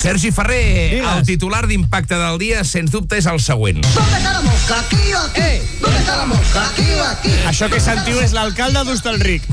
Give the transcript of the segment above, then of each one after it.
Sergi Ferrer, el titular d'impacte del dia, sens dubte, és el següent. ¿Dónde está la mosca? Aquí o aquí? ¿Dónde está la mosca? Aquí o aquí? Això que sentiu és l'alcalde d'Hostalric.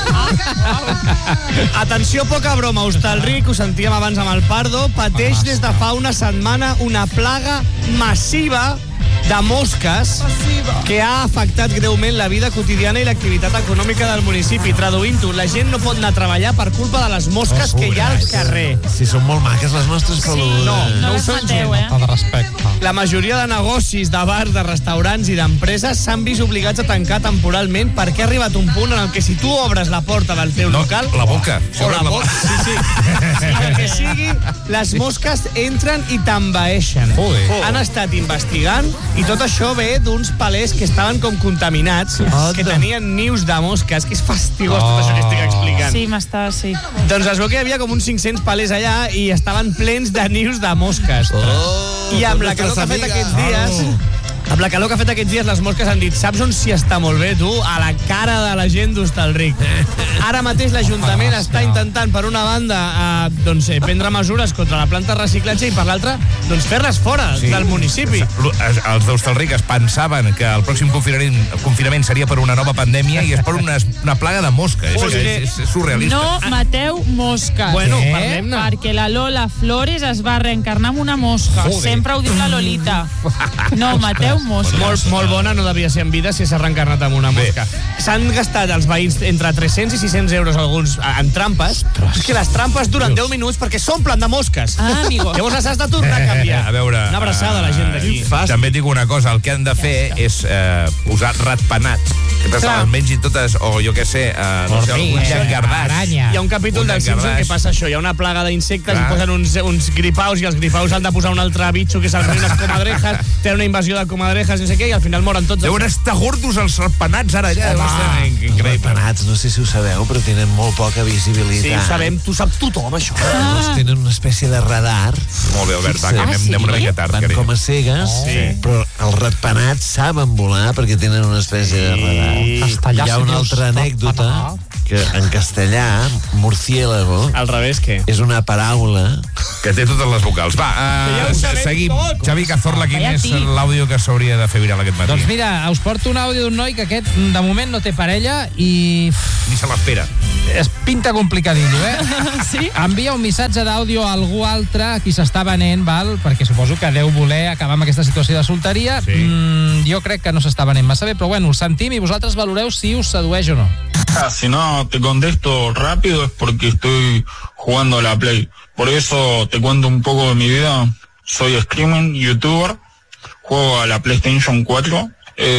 Atenció, poca broma. Hostalric, ho sentíem abans amb el Pardo, pateix des de fa una setmana una plaga massiva de mosques que ha afectat greument la vida quotidiana i l'activitat econòmica del municipi. Traduint-ho, la gent no pot anar a treballar per culpa de les mosques que hi ha al carrer. Sí, són molt maques les nostres peludes. No ho són gens. De respecte. La majoria de negocis, de bars, de restaurants i d'empreses s'han vist obligats a tancar temporalment perquè ha arribat un punt en el que si tu obres la porta del teu local... La boca. O la boca, sí. El que sigui, les mosques entren i t'envaeixen. Han estat investigant i tot això ve d'uns palers que estaven com contaminats, que tenien nius de mosques, que és fastigós tot això que estic explicant. Sí, m'està, sí. Doncs es veu que hi havia com uns 500 palers allà i estaven plens de nius de mosques. I amb la calor que ha fet aquests dies... Amb la calor que ha fet aquests dies, les mosques han dit: saps on s'hi està molt bé, tu? A la cara de la gent d'Hostalric. Ara mateix l'Ajuntament està intentant, per una banda, prendre mesures contra la planta de reciclatge i, per l'altra, fer-les fora del municipi. Els d'Hostalric es pensaven que el pròxim confinament seria per una nova pandèmia i és per una plaga de mosca. És surrealista. No mateu mosques. Bueno, parlem-ne. Perquè la Lola Flores es va reencarnar amb una mosca. Sempre ho diu la Lolita. No mateu mosques. Molt bona no devia ser en vida si s'ha reencarnat amb una mosca. S'han gastat els veïns entre 300 i 600 euros alguns en trampes. És que les trampes duren 10 minuts perquè s'omplen de mosques. Amigo. Llavors les has de tornar a canviar. A veure... Una abraçada a la gent d'aquí. També et dic una cosa, el que han de fer és posar ratpenats, que se'ls mengin totes, o jo què sé, no sé, alguns llangardaix. Hi ha un capítol del Simpson que passa això, hi ha una plaga d'insectes i posen uns gripaus i els gripaus han de posar un altre bitxo que se'ls unes comadrejas, tenen una invasió de comadrejas, no sé què, i al final moren tots. Deuen estar gordos els ratpenats ara allà. Ratpenats, no sé si ho sabeu, però tenen molt poca visibilitat. Sí, ho sabem, tu saps tothom, això. Tenen una espècie de radar. Molt bé, Albert, anem una mica tard. Van com a cegues, però els ratpenats saben volar perquè tenen una espècie de radar. Hi ha una altra anècdota que en castellà, murciélago, al revés, què? És una paraula que té totes les vocals. Va, seguim. Xavi Cazorla, quin és l'àudio que s'hauria de fer viral aquest matí? Doncs mira, us porto un àudio d'un noi que aquest, de moment, no té parella i... Ni se l'espera. Es pinta complicadillo, Sí? Envia un missatge d'àudio a algú altre a qui s'està venent, val? Perquè suposo que deu voler acabar amb aquesta situació de solteria. Jo crec que no s'està venent massa bé, però bueno, el sentim i vosaltres valoreu si us sedueix o no. Si no te contesto rápido es porque estoy jugando a la Play. Por eso te cuento un poco de mi vida. Soy streamer, youtuber, juego a la PlayStation 4.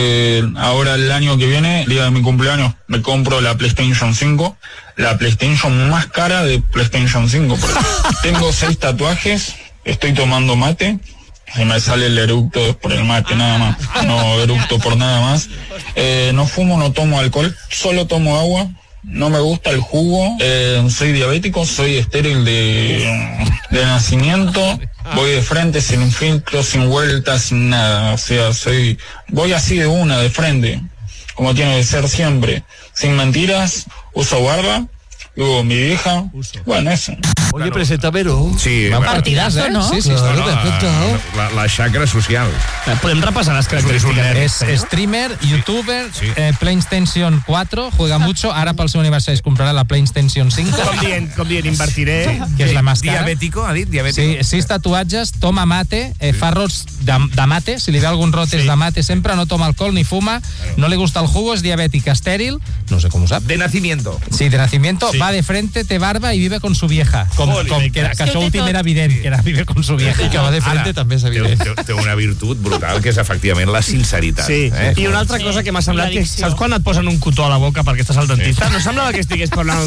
Ahora el año que viene, el día de mi cumpleaños, me compro la PlayStation 5, la PlayStation más cara de PlayStation 5. Tengo 6 tatuajes, estoy tomando mate. Si me sale el eructo por el mate, nada más. No eructo por nada más. No fumo, no tomo alcohol, solo tomo agua. No me gusta el jugo. Soy diabético, soy estéril de nacimiento. Voy de frente, sin filtro, sin vueltas, sin nada. O sea, voy así de frente, como tiene que ser siempre. Sin mentiras, uso barba. Luego mi vieja, bueno, eso. Oye, presenta-vero. Sí, partidazo, ¿no? Sí, claro, perfecto. La xacra social. Podem repassar les característiques. Es streamer, youtuber, PlayStation 4, juega mucho, ara pel seu aniversari es comprarà la PlayStation 5. Com dient, invertiré. Que és la més cara. Diabètico, ha dit? Diabètico. Sí, 6 tatuatges, toma mate, fa rots de mate, si li ve algun rot és de mate sempre, no toma alcohol ni fuma, no le gusta el jugo, es diabètic, estèril, no sé com ho sap. De nacimiento. Sí, de nacimiento, va de frente, té barba i vive con su vieja. Que això últim era evident, que era vive con su vieja. I que va de frente també és evident. Té una virtut brutal, que és efectivament la sinceritat. Sí, i una altra cosa que m'ha semblat que, saps quan et posen un cotó a la boca perquè estàs al dentista? No semblava que estigués parlant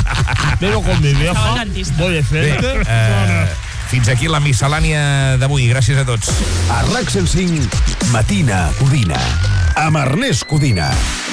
con mi vieja, voy de frente. Fins aquí la miscel·lània d'avui. Gràcies a tots. A RAC 105, Matina Codina, amb Ernest Codina.